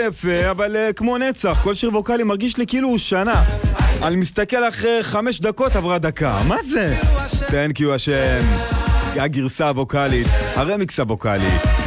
יפה, אבל כמו נצח, כל שיר ווקלי מרגיש לי כאילו הוא שנה. אני מסתכל אחרי 5 דקות עברה דקה, מה זה? Thank you השם, הגרסה הווקלית, הרמיקס הווקלי.